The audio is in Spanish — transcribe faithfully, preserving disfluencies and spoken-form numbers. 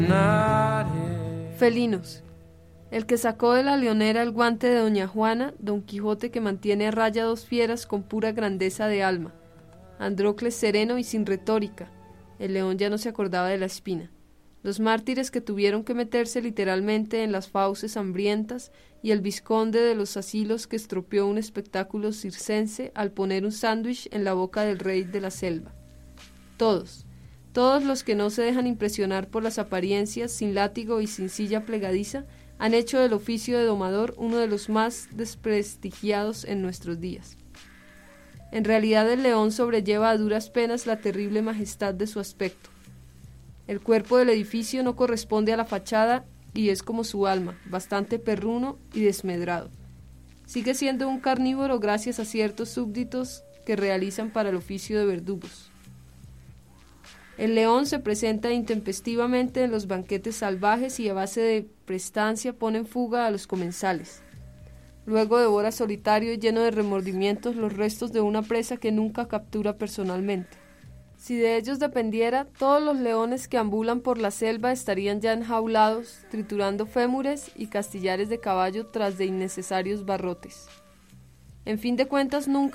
Felinos. El que sacó de la leonera el guante de doña Juana, Don Quijote que mantiene a raya dos fieras con pura grandeza de alma, Andrócles sereno y sin retórica, el león ya no se acordaba de la espina, los mártires que tuvieron que meterse literalmente en las fauces hambrientas y el vizconde de los asilos que estropeó un espectáculo circense al poner un sándwich en la boca del rey de la selva. Todos, todos los que no se dejan impresionar por las apariencias, sin látigo y sin silla plegadiza, han hecho del oficio de domador uno de los más desprestigiados en nuestros días. En realidad el león sobrelleva a duras penas la terrible majestad de su aspecto. El cuerpo del edificio no corresponde a la fachada y es como su alma, bastante perruno y desmedrado. Sigue siendo un carnívoro gracias a ciertos súbditos que realizan para el oficio de verdugos. El león se presenta intempestivamente en los banquetes salvajes y a base de prestancia pone en fuga a los comensales. Luego devora solitario y lleno de remordimientos los restos de una presa que nunca captura personalmente. Si de ellos dependiera, todos los leones que ambulan por la selva estarían ya enjaulados, triturando fémures y castillares de caballo tras de innecesarios barrotes. En fin de cuentas, nunca